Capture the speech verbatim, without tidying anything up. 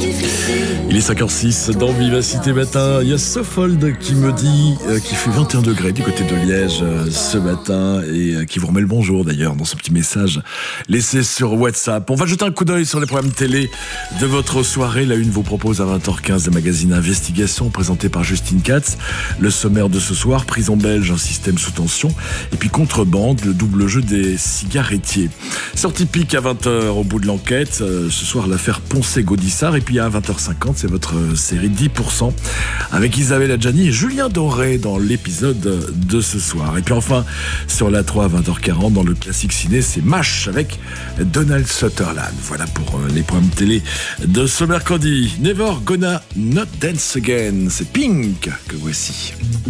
Il est cinq heures six dans Vivacité Matin. Il y a Sofold qui me dit euh, qu'il fait vingt et un degrés du côté de Liège euh, ce matin et euh, qui vous remet le bonjour d'ailleurs dans ce petit message laissé sur WhatsApp. On va jeter un coup d'œil sur les programmes télé de votre soirée. La Une vous propose à vingt heures quinze le magazine Investigation présenté par Justine Katz. Le sommaire de ce soir, prison belge, un système sous tension. Et puis Contrebande, le double jeu des cigarettiers. Sortie pique à vingt heures au bout de l'enquête. Euh, ce soir, l'affaire Poncet-Gaudissart. Et puis à vingt heures cinquante, c'est votre série dix pour cent avec Isabelle Adjani et Julien Doré dans l'épisode de ce soir. Et puis enfin, sur la trois à vingt heures quarante, dans le classique ciné, c'est MASH avec Donald Sutherland. Voilà pour les programmes télé de ce mercredi. Never Gonna Not Dance Again. C'est Pink que voici.